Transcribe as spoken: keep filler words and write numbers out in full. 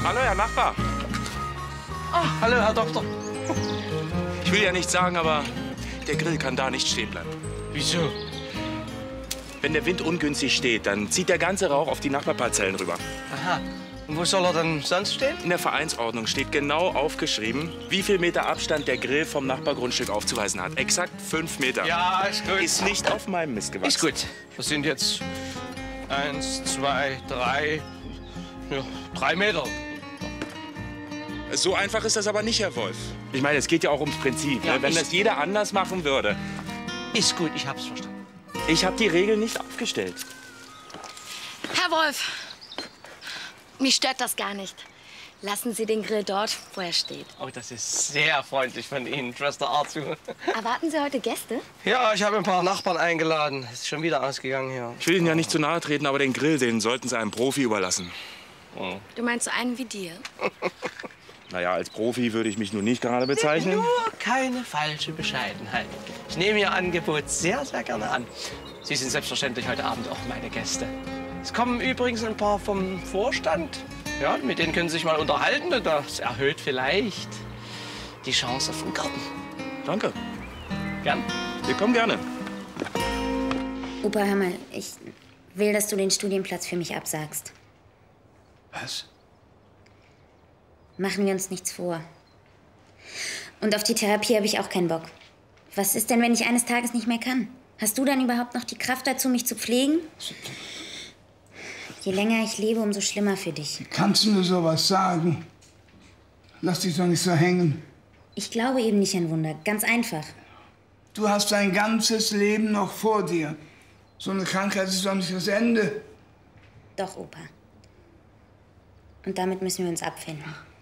Hallo, Herr Nachbar. Ah, hallo, Herr Doktor. Ich will ja nichts sagen, aber der Grill kann da nicht stehen bleiben. Wieso? Wenn der Wind ungünstig steht, dann zieht der ganze Rauch auf die Nachbarparzellen rüber. Aha. Und wo soll er denn sonst stehen? In der Vereinsordnung steht genau aufgeschrieben, wie viel Meter Abstand der Grill vom Nachbargrundstück aufzuweisen hat. Exakt fünf Meter. Ja, ist gut. Ist nicht auf meinem Mist gewachsen. Ist gut. Das sind jetzt eins, zwei, drei, ja, drei Meter. So einfach ist das aber nicht, Herr Wolf. Ich meine, es geht ja auch ums Prinzip. Ja, ne? Wenn ich- das jeder anders machen würde. Ist gut, ich hab's verstanden. Ich habe die Regeln nicht aufgestellt. Herr Wolf, mich stört das gar nicht. Lassen Sie den Grill dort, wo er steht. Oh, das ist sehr freundlich von Ihnen, Schwester Arzu. Erwarten Sie heute Gäste? Ja, ich habe ein paar Nachbarn eingeladen. Ist schon wieder ausgegangen hier. Ich will Ihnen ja nicht zu nahe treten, aber den Grill, den sollten Sie einem Profi überlassen. Du meinst so einen wie dir? Naja, als Profi würde ich mich nun nicht gerade bezeichnen. Nur keine falsche Bescheidenheit. Ich nehme Ihr Angebot sehr, sehr gerne an. Sie sind selbstverständlich heute Abend auch meine Gäste. Es kommen übrigens ein paar vom Vorstand. Ja, mit denen können Sie sich mal unterhalten. Und das erhöht vielleicht die Chance auf den Garten. Danke. Gern. Wir kommen gerne. Opa, hör mal, ich will, dass du den Studienplatz für mich absagst. Was? Machen wir uns nichts vor. Und auf die Therapie habe ich auch keinen Bock. Was ist denn, wenn ich eines Tages nicht mehr kann? Hast du dann überhaupt noch die Kraft dazu, mich zu pflegen? Je länger ich lebe, umso schlimmer für dich. Kannst du nur sowas sagen? Lass dich doch nicht so hängen. Ich glaube eben nicht an Wunder. Ganz einfach. Du hast dein ganzes Leben noch vor dir. So eine Krankheit ist doch nicht das Ende. Doch, Opa. Und damit müssen wir uns abfinden.